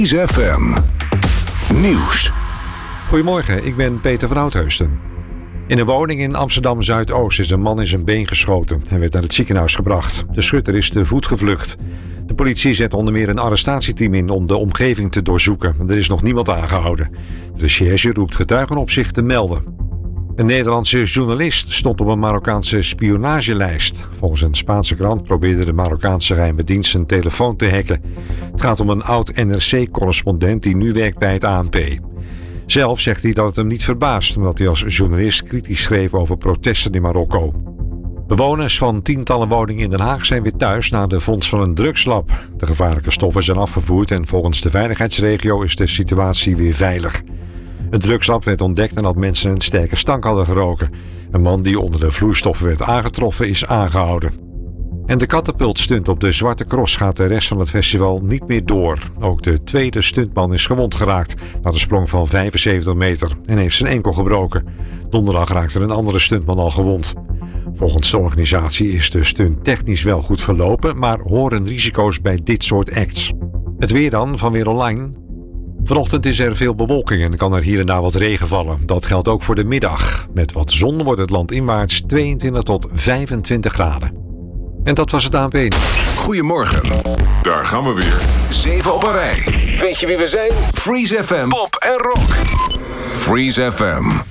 Freeze FM Nieuws. Goedemorgen, ik ben Peter van Oudheusden. In een woning in Amsterdam-Zuidoost is een man in zijn been geschoten. Hij werd naar het ziekenhuis gebracht. De schutter is te voet gevlucht. De politie zet onder meer een arrestatieteam in om de omgeving te doorzoeken. Er is nog niemand aangehouden. De recherche roept getuigen op zich te melden. Een Nederlandse journalist stond op een Marokkaanse spionagelijst. Volgens een Spaanse krant probeerde de Marokkaanse geheime dienst zijn telefoon te hacken. Het gaat om een oud NRC-correspondent die nu werkt bij het ANP. Zelf zegt hij dat het hem niet verbaast, omdat hij als journalist kritisch schreef over protesten in Marokko. Bewoners van tientallen woningen in Den Haag zijn weer thuis na de vondst van een drugslab. De gevaarlijke stoffen zijn afgevoerd en volgens de veiligheidsregio is de situatie weer veilig. Het drugslab werd ontdekt nadat mensen een sterke stank hadden geroken. Een man die onder de vloeistoffen werd aangetroffen is aangehouden. En de katapultstunt op de Zwarte Cross gaat de rest van het festival niet meer door. Ook de tweede stuntman is gewond geraakt na de sprong van 75 meter en heeft zijn enkel gebroken. Donderdag raakte een andere stuntman al gewond. Volgens de organisatie is de stunt technisch wel goed verlopen, maar horen risico's bij dit soort acts. Het weer dan van Weer Online. Vanochtend is er veel bewolking en kan er hier en daar wat regen vallen. Dat geldt ook voor de middag. Met wat zon wordt het land inwaarts 22 tot 25 graden. En dat was het ANP. Goedemorgen. Daar gaan we weer. 7 op een rij. Weet je wie we zijn? Freeze FM. Pop en rock. Freeze FM.